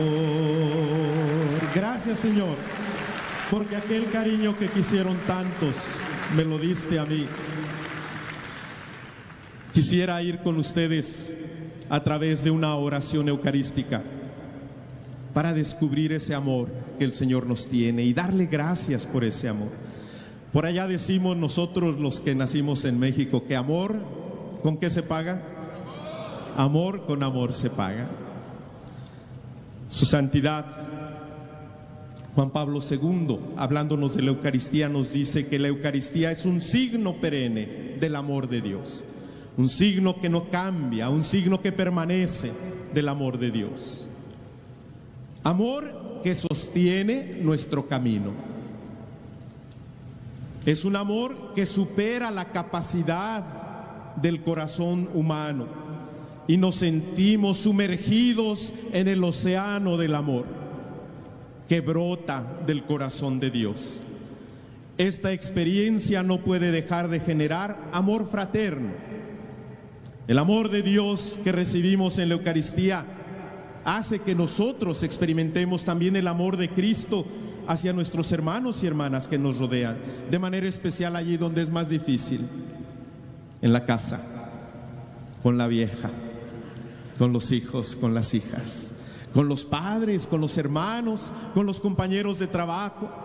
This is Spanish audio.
Gracias, Señor, porque aquel cariño que quisieron tantos me lo diste a mí. Quisiera ir con ustedes a través de una oración eucarística para descubrir ese amor que el Señor nos tiene y darle gracias por ese amor. Por allá decimos nosotros los que nacimos en México que amor, ¿con qué se paga? Amor con amor se paga. Su Santidad Juan Pablo II, hablándonos de la Eucaristía, nos dice que la Eucaristía es un signo perenne del amor de Dios, un signo que no cambia, un signo que permanece del amor de Dios. Amor que sostiene nuestro camino. Es un amor que supera la capacidad del corazón humano y nos sentimos sumergidos en el océano del amor que brota del corazón de Dios. Esta experiencia no puede dejar de generar amor fraterno. El amor de Dios que recibimos en la Eucaristía hace que nosotros experimentemos también el amor de Cristo hacia nuestros hermanos y hermanas que nos rodean, de manera especial allí donde es más difícil, en la casa, con la vieja, con los hijos, con las hijas, con los padres, con los hermanos, con los compañeros de trabajo.